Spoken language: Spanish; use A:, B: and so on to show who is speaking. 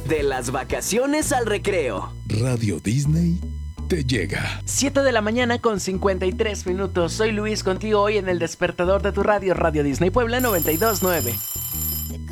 A: De las vacaciones al recreo.
B: Radio Disney te llega.
C: 7 de la mañana con 53 minutos. Soy Luis contigo hoy en el despertador de tu radio, Radio Disney Puebla 92.9.